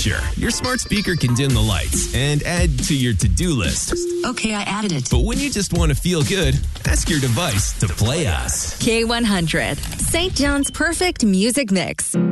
Sure, your smart speaker can dim the lights and add to your to-do list. Okay, I added it. But when you just want to feel good, ask your device to play us. K100, St. John's perfect music mix.